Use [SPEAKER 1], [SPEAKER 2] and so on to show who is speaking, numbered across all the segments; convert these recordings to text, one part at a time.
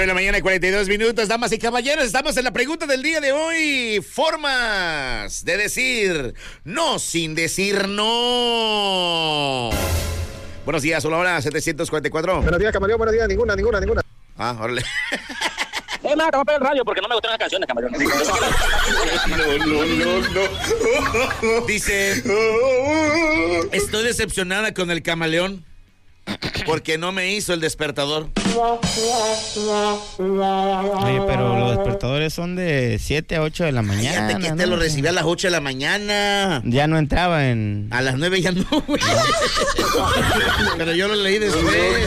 [SPEAKER 1] 9 de la mañana, 42 minutos, damas y caballeros. Estamos en la pregunta del día de hoy. Formas de decir no sin decir no. Buenos días, hola, 744.
[SPEAKER 2] Buenos días, Camaleón, buenos días. Ninguna.
[SPEAKER 1] Ah, órale.
[SPEAKER 3] Te voy a apagar el radio porque no me gustan las canciones, Camaleón.
[SPEAKER 1] No. Dice, estoy decepcionada con el camaleón porque no me hizo el despertador.
[SPEAKER 4] Oye, pero los despertadores son de 7 a 8 de la mañana.
[SPEAKER 1] Fíjate que te lo recibí a las 8 de la mañana.
[SPEAKER 4] Ya no entraba en...
[SPEAKER 1] A las 9 ya no, güey. Pero yo lo leí después.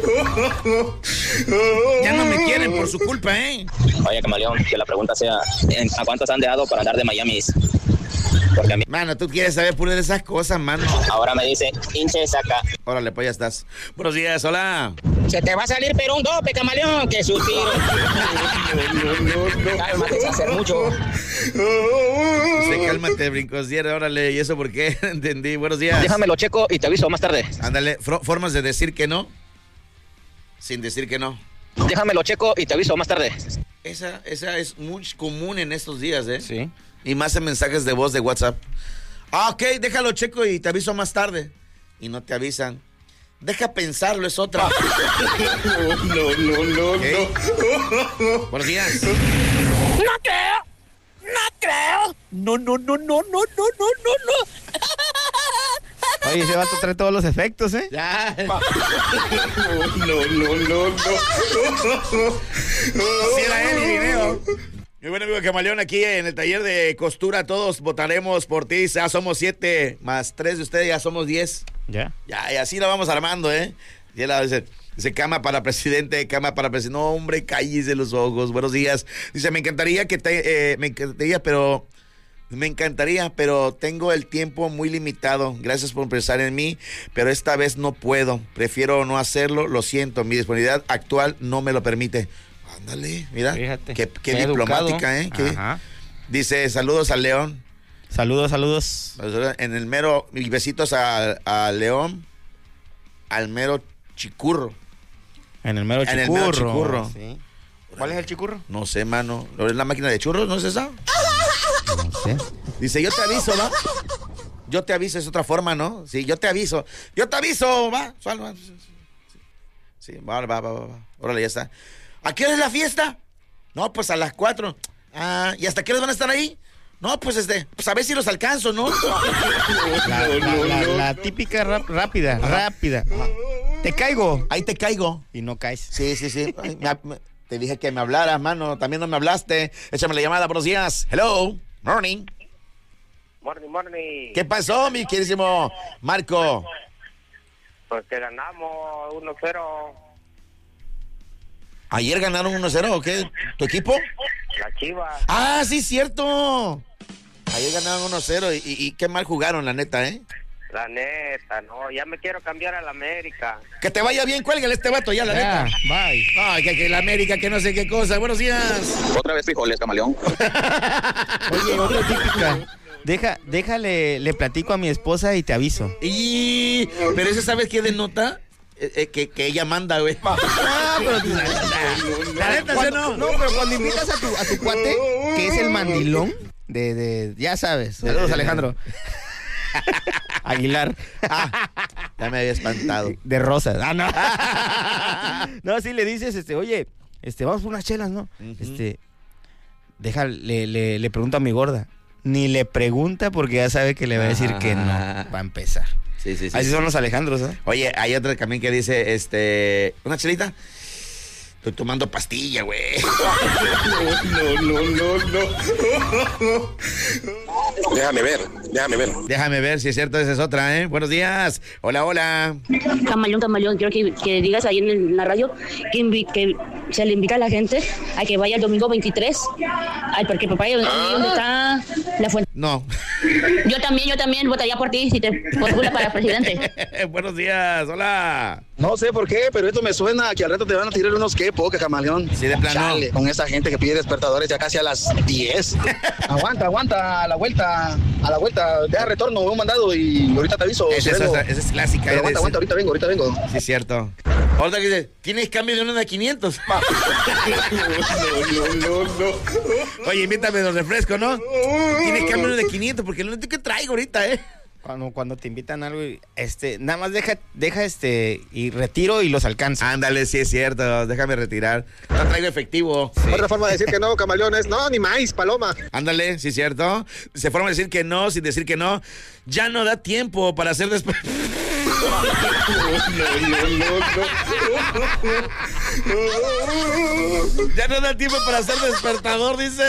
[SPEAKER 1] Ya no me quieren por su culpa, ¿eh?
[SPEAKER 3] Oye, Camaleón, que la pregunta sea, ¿a cuántos han dejado para andar de Miami? Porque a mí...
[SPEAKER 1] Mano, tú quieres saber pura de esas cosas, mano.
[SPEAKER 3] Ahora me dice, hinche saca.
[SPEAKER 1] Órale, pues ya estás. Buenos días, hola.
[SPEAKER 3] Se te va a salir pero un dope, Camaleón, que suspiro.
[SPEAKER 1] No.
[SPEAKER 3] Cálmate, sin hacer mucho.
[SPEAKER 1] Dice, cálmate, brincosiera, órale. ¿Y eso por qué? Entendí. Buenos días.
[SPEAKER 3] Déjamelo checo y te aviso más tarde.
[SPEAKER 1] Ándale, formas de decir que no sin decir que no.
[SPEAKER 3] Déjamelo checo y te aviso más tarde.
[SPEAKER 1] Esa es muy común en estos días, ¿eh?
[SPEAKER 4] Sí.
[SPEAKER 1] Y más en mensajes de voz de WhatsApp. Ah, ok, déjalo checo y te aviso más tarde. Y no te avisan. Deja pensarlo, es otra. No. Buenos días.
[SPEAKER 3] No creo. No.
[SPEAKER 4] Oye, ese vato trae todos los efectos, ¿eh?
[SPEAKER 1] Ya. No. Si era él y video. Mi buen amigo Camaleón, aquí en el taller de costura, todos votaremos por ti. Ya somos 7 más 3 de ustedes, ya somos 10.
[SPEAKER 4] Ya.
[SPEAKER 1] Ya, y así la vamos armando, ¿eh? Y él dice, cama para presidente. No, hombre, cállese los ojos. Buenos días. Dice, me encantaría, pero tengo el tiempo muy limitado. Gracias por pensar en mí, pero esta vez no puedo. Prefiero no hacerlo, lo siento. Mi disponibilidad actual no me lo permite. Ándale, mira.
[SPEAKER 4] Fíjate.
[SPEAKER 1] Qué diplomática, ¿eh?
[SPEAKER 4] Ajá.
[SPEAKER 1] Dice, saludos al León.
[SPEAKER 4] Saludos.
[SPEAKER 1] En el mero, y besitos a León, al mero chicurro.
[SPEAKER 4] En el mero chicurro.
[SPEAKER 1] En el mero chicurro.
[SPEAKER 4] Sí. ¿Cuál es el chicurro?
[SPEAKER 1] No sé, mano. ¿Es la máquina de churros? ¿No es esa?
[SPEAKER 4] No sé.
[SPEAKER 1] Dice, yo te aviso, ¿va? Yo te aviso, es otra forma, ¿no? Sí, yo te aviso, ¿va? Sí, va. Órale, ya está. ¿A qué hora es la fiesta? No, pues a las 4. Ah, ¿y hasta qué hora van a estar ahí? No, pues pues a ver si los alcanzo, ¿no?
[SPEAKER 4] La típica rápida. Te caigo.
[SPEAKER 1] Ahí te caigo.
[SPEAKER 4] Y no caes.
[SPEAKER 1] Sí. Ay, te dije que me hablaras, mano. También no me hablaste. Échame la llamada, buenos días. Hello. Morning.
[SPEAKER 5] Morning.
[SPEAKER 1] ¿Qué pasó, mi queridísimo Marco?
[SPEAKER 5] Pues que ganamos 1-0.
[SPEAKER 1] ¿Ayer ganaron 1-0 o qué? ¿Tu equipo?
[SPEAKER 5] La Chivas.
[SPEAKER 1] Ah, sí, cierto. Ayer ganaron 1-0 y qué mal jugaron, la neta, ¿eh?
[SPEAKER 5] La neta, no. Ya me quiero cambiar a la América.
[SPEAKER 1] Que te vaya bien, cuélgale este vato ya, la neta.
[SPEAKER 4] Bye.
[SPEAKER 1] Ay, que la América, que no sé qué cosa. Buenos días.
[SPEAKER 3] Otra vez frijoles, Camaleón.
[SPEAKER 4] Oye, otra típica. Déjale, le platico a mi esposa y te aviso.
[SPEAKER 1] Pero ese, ¿sabes qué denota? Que ella manda, güey.
[SPEAKER 4] La neta, no. No, pero cuando invitas a tu cuate, que es el mandilón, ya sabes. Saludos, Alejandro. Aguilar.
[SPEAKER 1] Ya me había espantado.
[SPEAKER 4] De rosas. No. No, sí le dices, oye, vamos por unas chelas, ¿no?
[SPEAKER 1] Uh-huh.
[SPEAKER 4] Le pregunto a mi gorda. Ni le pregunta porque ya sabe que le va a decir que no. Va a empezar.
[SPEAKER 1] Sí.
[SPEAKER 4] Así son los Alejandros, ¿eh?
[SPEAKER 1] Oye, hay otra también que dice, ¿una chelita? Estoy tomando pastilla, güey. No. Déjame ver si es cierto, esa es otra, ¿eh? Buenos días. Hola.
[SPEAKER 6] Camaleón, quiero que digas ahí en la radio que se le invita a la gente a que vaya el domingo 23. Ay, porque papá, ¿dónde está la fuente?
[SPEAKER 1] No.
[SPEAKER 6] Yo también votaría por ti si te postulas para presidente.
[SPEAKER 1] Buenos días, hola.
[SPEAKER 2] No sé por qué, pero esto me suena que al rato te van a tirar unos qué poca, Camaleón.
[SPEAKER 1] Sí, de plano.
[SPEAKER 2] Chale, con esa gente que pide despertadores ya casi a las 10. Aguanta, a la vuelta, deja retorno, un mandado y ahorita te aviso.
[SPEAKER 1] Esa es clásica.
[SPEAKER 2] Pero aguanta, ahorita vengo.
[SPEAKER 1] Sí, es cierto. Ahorita que dice, ¿tienes cambio de 1 de 500? No. Oye, invítame los refrescos, ¿no? Tienes cambio de 1 de 500 porque lo único que traigo ahorita,
[SPEAKER 4] Cuando te invitan algo, nada más deja y retiro y los alcanzo.
[SPEAKER 1] Ándale, sí es cierto, déjame retirar. No traigo efectivo.
[SPEAKER 2] Sí. Otra forma de decir que no, camaleón, es no, ni maíz, paloma.
[SPEAKER 1] Ándale, sí es cierto. Se forma de decir que no, sin decir que no. Ya no da tiempo para hacer Ya no da tiempo para hacer despertador, dice.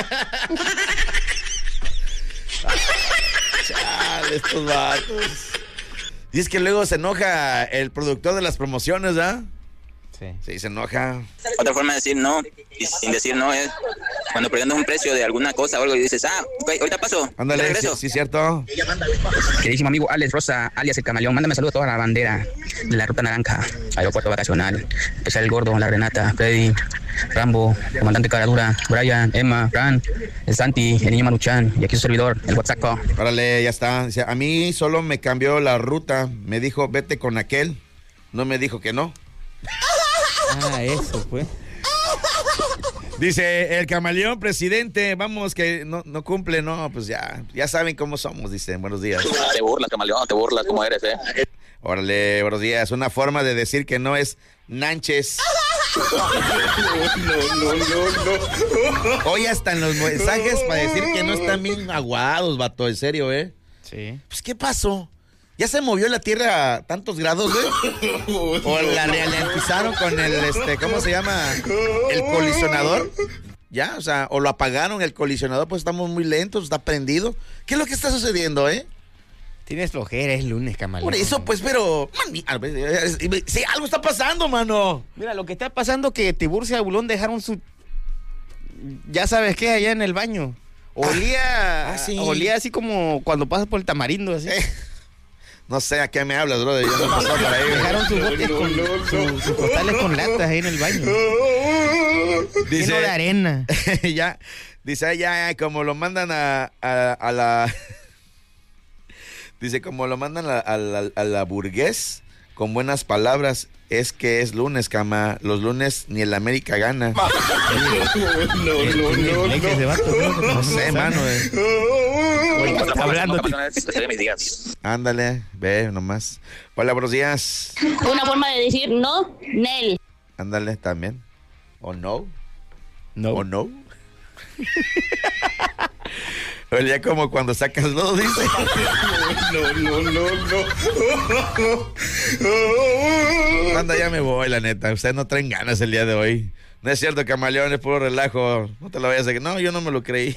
[SPEAKER 1] Chale, estos vatos. Y es que luego se enoja el productor de las promociones, ¿ah? Sí, se enoja.
[SPEAKER 3] Otra forma de decir no, y sin decir no, es cuando preguntas un precio de alguna cosa o algo y dices, ok, ahorita paso.
[SPEAKER 1] Ándale, sí, cierto.
[SPEAKER 7] Queridísimo amigo Alex Rosa, alias El Camaleón, mándame saludos a toda la bandera de la Ruta Naranja, Aeropuerto Vacacional, especial El Gordo, La Renata, Freddy, Rambo, Comandante Caradura, Brian, Emma, Fran, el Santi, el niño Maruchan y aquí su servidor, el WhatsApp.
[SPEAKER 1] Órale, ya está. Dice, a mí solo me cambió la ruta, me dijo vete con aquel, no me dijo que no.
[SPEAKER 4] Eso fue.
[SPEAKER 1] Dice el Camaleón, presidente, vamos que no cumple, no, pues ya saben cómo somos, dicen, buenos días.
[SPEAKER 3] Te burlas, Camaleón, te burlas como eres,
[SPEAKER 1] Órale, buenos días. Una forma de decir que no es nanches. No. Hoy hasta en los mensajes para decir que no están bien aguados, vato, en serio,
[SPEAKER 4] Sí.
[SPEAKER 1] Pues, ¿qué pasó? ¿Ya se movió la Tierra a tantos grados, güey? ¿O la ralentizaron con el, ¿cómo se llama? El colisionador. ¿Ya? O sea, o lo apagaron el colisionador, pues estamos muy lentos, está prendido. ¿Qué es lo que está sucediendo,
[SPEAKER 4] Tienes flojera, es lunes, Camaleón.
[SPEAKER 1] Por eso, pues, pero... sí, algo está pasando, mano.
[SPEAKER 4] Mira, lo que está pasando que Tiburcio y Abulón dejaron su... Ya sabes qué, allá en el baño. Olía...
[SPEAKER 1] sí.
[SPEAKER 4] Olía así como cuando pasas por el Tamarindo, así.
[SPEAKER 1] No sé a qué me hablas, brother. Yo no pasó por ahí.
[SPEAKER 4] Dejaron sus botes con sus costales con latas ahí en el baño.
[SPEAKER 1] Dice,
[SPEAKER 4] lleno de arena.
[SPEAKER 1] Ya, dice, ya, como lo mandan a la... Dice, como lo mandan a la burgués, con buenas palabras, es que es lunes, cama. Los lunes ni el América gana. No sé, mano.
[SPEAKER 4] Está hablando.
[SPEAKER 1] Ándale, ve nomás. Hola, buenos días.
[SPEAKER 6] Una forma de decir no, Nel.
[SPEAKER 1] Ándale, también. ¿O no?
[SPEAKER 4] No.
[SPEAKER 1] ¿O no? Olía como cuando sacas lodo, dice. No. Anda, ya me voy, la neta. Ustedes no traen ganas el día de hoy. No es cierto, Camaleón, es puro relajo. No te lo vayas a decir. No, yo no me lo creí.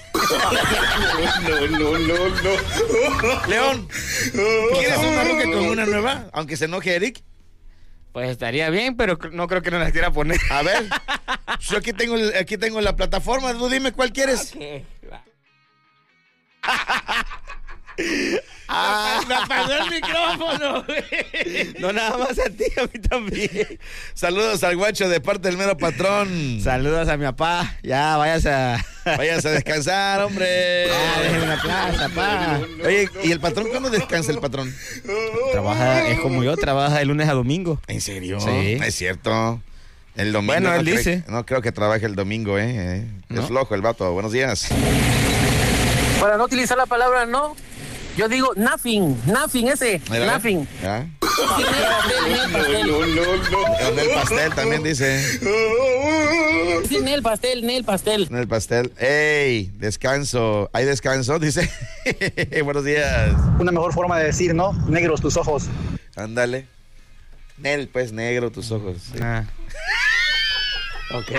[SPEAKER 1] León, ¿quieres una ruca con una nueva? Aunque se enoje Eric.
[SPEAKER 4] Pues estaría bien, pero no creo que nos las quiera poner.
[SPEAKER 1] A ver, yo aquí tengo la plataforma. Tú dime cuál quieres.
[SPEAKER 4] Okay.
[SPEAKER 1] Me apagó el micrófono, güey.
[SPEAKER 4] No, nada más a ti, a mí también.
[SPEAKER 1] Saludos al guacho de parte del mero patrón.
[SPEAKER 4] Saludos a mi papá. Ya, váyase a
[SPEAKER 1] descansar, hombre.
[SPEAKER 4] Ya, déjeme la plaza, papá.
[SPEAKER 1] Oye, ¿y el patrón cuándo descansa el patrón?
[SPEAKER 4] Trabaja, es como yo, trabaja de lunes a domingo.
[SPEAKER 1] ¿En serio?
[SPEAKER 4] Sí.
[SPEAKER 1] Es cierto. El domingo.
[SPEAKER 4] Bueno, él dice.
[SPEAKER 1] No creo que trabaje el domingo, Es flojo el vato. Buenos días.
[SPEAKER 8] Para no utilizar la palabra no, yo digo nothing ese, nothing.
[SPEAKER 1] ¿Ah?
[SPEAKER 8] Sin
[SPEAKER 1] el pastel también dice.
[SPEAKER 8] Sin el pastel.
[SPEAKER 1] En el pastel. ¡Ey! Descanso. ¿Hay descanso? Dice. Buenos días.
[SPEAKER 2] Una mejor forma de decir no, negros tus ojos.
[SPEAKER 1] Ándale. Nel, pues, negro tus ojos. Sí.
[SPEAKER 4] Ok.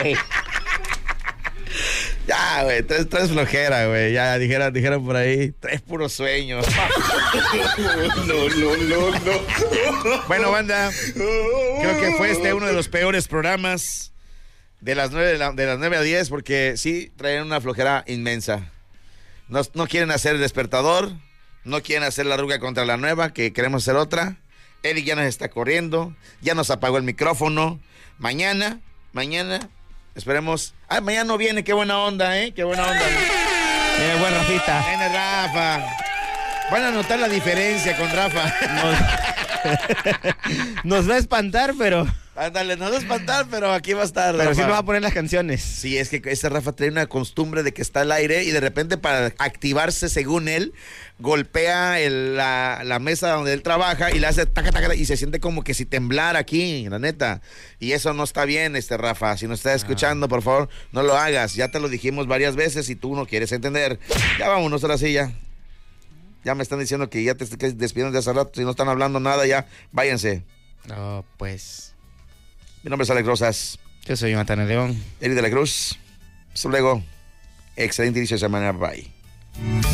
[SPEAKER 1] Ya, güey, tres flojera, güey. Ya, dijeron por ahí, tres puros sueños. No. Bueno, banda, creo que fue uno de los peores programas de las 9 a 10, porque sí traen una flojera inmensa. No quieren hacer el despertador, no quieren hacer la ruga contra la nueva, que queremos hacer otra. Eric ya nos está corriendo, ya nos apagó el micrófono. Mañana, esperemos. Mañana no viene, qué buena onda, qué buena onda.
[SPEAKER 4] Buen Rafita.
[SPEAKER 1] Viene Rafa. Van a notar la diferencia con Rafa.
[SPEAKER 4] Nos va a espantar, pero
[SPEAKER 1] Ándale, no nos espantar, pero aquí va a estar.
[SPEAKER 4] Pero
[SPEAKER 1] Rafa.
[SPEAKER 4] sí nos va a poner las canciones.
[SPEAKER 1] Sí, es que ese Rafa trae una costumbre de que está al aire y de repente para activarse, según él, golpea la mesa donde él trabaja y le hace taca, taca, y se siente como que si temblara aquí, la neta. Y eso no está bien, Rafa. Si nos estás escuchando, por favor, no lo hagas. Ya te lo dijimos varias veces y tú no quieres entender. Ya vámonos ahora sí, ya. Ya me están diciendo que ya te despidiendo de hace rato. Si no están hablando nada, ya váyanse.
[SPEAKER 4] No, pues...
[SPEAKER 1] Mi nombre es Alex Rosas.
[SPEAKER 4] Yo soy Jonathan León.
[SPEAKER 1] Eri de la Cruz. Hasta luego. Excelente inicio de semana. Bye.